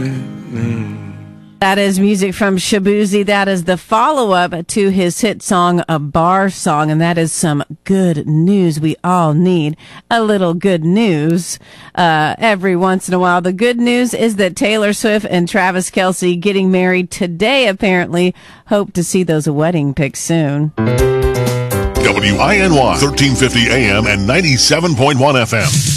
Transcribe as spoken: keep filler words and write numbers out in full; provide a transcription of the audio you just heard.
That is music from Shaboozey. That is the follow-up to his hit song, A Bar Song, and that is some good news. We all need a little good news uh, every once in a while. The good news is that Taylor Swift and Travis Kelce getting married today, apparently. Hope to see those wedding pics soon. W I N Y, thirteen fifty A M and ninety-seven point one F M.